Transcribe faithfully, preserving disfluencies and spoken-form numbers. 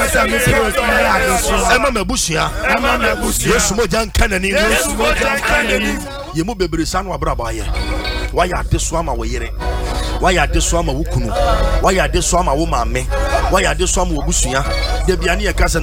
kasa me se Emma Mebusia, Emma Mebusia, yes, Mojan Cannon, yes, Mojan Cannon. Yemu Bebrisan wa Brabaya. Why are this swama were? Why are this swama wukunu? Why are this swama woman me? Why are this swama wubusia? Debiani a cousin.